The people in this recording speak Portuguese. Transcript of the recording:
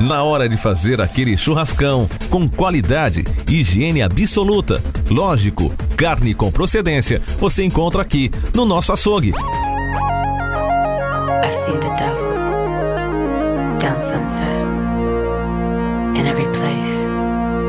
Na hora de fazer aquele churrascão, com qualidade e higiene absoluta. Lógico, carne com procedência, você encontra aqui no nosso açougue. I've seen the devil down sunset in every place.